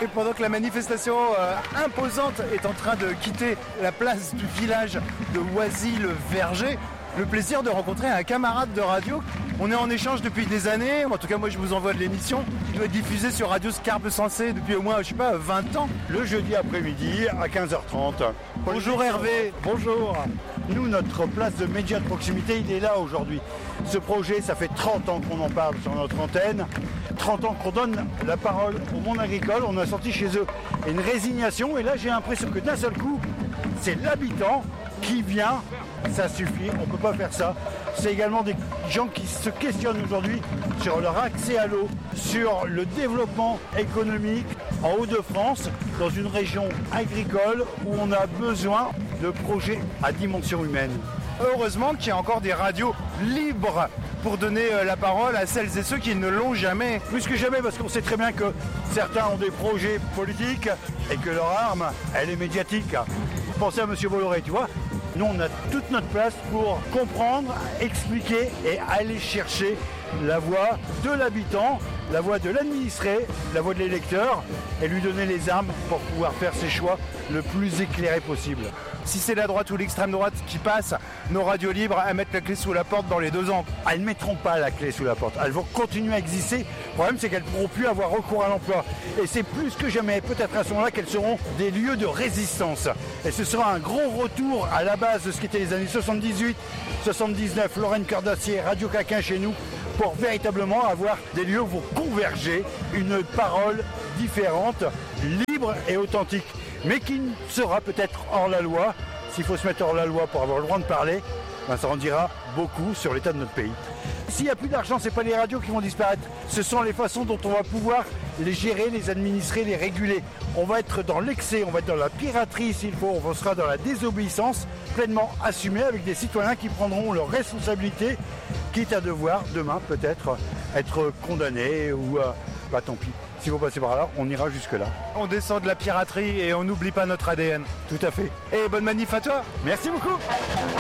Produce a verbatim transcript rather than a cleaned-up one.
Et pendant que la manifestation euh, imposante est en train de quitter la place du village de Oisy-le-Verger, le plaisir de rencontrer un camarade de radio. On est en échange depuis des années, en tout cas moi je vous envoie de l'émission, qui doit être diffusée sur Radio Scarpe Sensée depuis au moins, je sais pas, vingt ans. Le jeudi après-midi à quinze heures trente. Bonjour Hervé. Bonjour. Nous, notre place de média de proximité, il est là aujourd'hui. Ce projet, ça fait trente ans qu'on en parle sur notre antenne, trente ans qu'on donne la parole au monde agricole. On a senti chez eux une résignation et là j'ai l'impression que d'un seul coup, c'est l'habitant qui vient. Ça suffit, on ne peut pas faire ça. C'est également des gens qui se questionnent aujourd'hui sur leur accès à l'eau, sur le développement économique en Hauts-de-France, dans une région agricole où on a besoin de projets à dimension humaine. Heureusement qu'il y a encore des radios libres pour donner la parole à celles et ceux qui ne l'ont jamais. Plus que jamais, parce qu'on sait très bien que certains ont des projets politiques et que leur arme, elle est médiatique. Pensez à M. Bolloré, tu vois. Nous, on a toute notre place pour comprendre, expliquer et aller chercher la voix de l'habitant, la voix de l'administré, la voix de l'électeur et lui donner les armes pour pouvoir faire ses choix le plus éclairé possible. Si c'est la droite ou l'extrême droite qui passe, nos radios libres à mettre la clé sous la porte dans les deux ans. Elles ne mettront pas la clé sous la porte. Elles vont continuer à exister. Le problème, c'est qu'elles ne pourront plus avoir recours à l'emploi. Et c'est plus que jamais, peut-être à ce moment-là, qu'elles seront des lieux de résistance. Et ce sera un gros retour à la base de ce qu'étaient les années soixante-dix-huit, soixante-dix-neuf, Lorraine Cœur d'Acier, Radio Caquin chez nous, pour véritablement avoir des lieux où vont converger une parole différente, libre et authentique, mais qui sera peut-être hors la loi. S'il faut se mettre hors la loi pour avoir le droit de parler, ben ça en dira beaucoup sur l'état de notre pays. S'il n'y a plus d'argent, ce n'est pas les radios qui vont disparaître. Ce sont les façons dont on va pouvoir les gérer, les administrer, les réguler. On va être dans l'excès, on va être dans la piraterie s'il faut, on sera dans la désobéissance pleinement assumée avec des citoyens qui prendront leurs responsabilités, quitte à devoir demain peut-être être condamnés ou euh, bah tant pis. Si vous passez par là, on ira jusque-là. On descend de la piraterie et on n'oublie pas notre A D N. Tout à fait. Et bonne manif à toi. Merci beaucoup.